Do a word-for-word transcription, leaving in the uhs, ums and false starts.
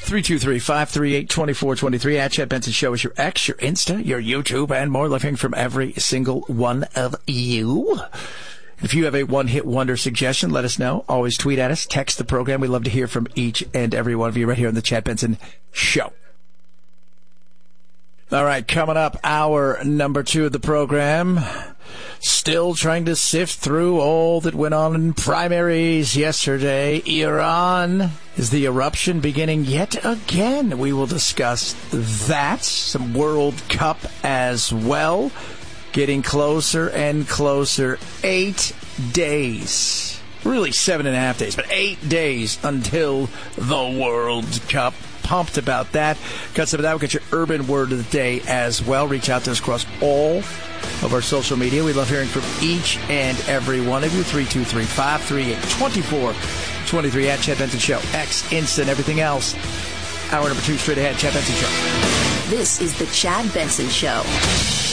three two three, five three eight, two four two three. At Chad Benson Show is your X, your Insta, your YouTube, and more. Love hearing from every single one of you. If you have a one-hit wonder suggestion, let us know. Always tweet at us, text the program. We love to hear from each and every one of you right here on the Chad Benson Show. All right, coming up, hour number two of the program. Still trying to sift through all that went on in primaries yesterday. Iran, is the eruption beginning yet again? We will discuss that. Some World Cup as well. Getting closer and closer. Eight days. Really seven and a half days, but eight days until the World Cup. Pumped about that. Got some of that. We'll get your urban word of the day as well. Reach out to us across all of our social media. We love hearing from each and every one of you. three two three, five three eight, two four two three at Chad Benson Show. X, Insta, and everything else. Hour number two straight ahead. Chad Benson Show. This is the Chad Benson Show.